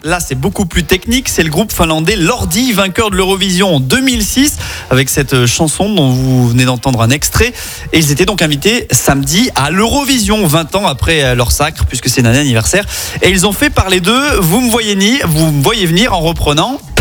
Là, c'est beaucoup plus technique. C'est le groupe finlandais Lordi, vainqueur de l'Eurovision en 2006, avec cette chanson dont vous venez d'entendre un extrait. Et ils étaient donc invités samedi à l'Eurovision, 20 ans après leur sacre, puisque c'est un anniversaire. Et ils ont fait parler d'eux. Vous me voyez venir en reprenant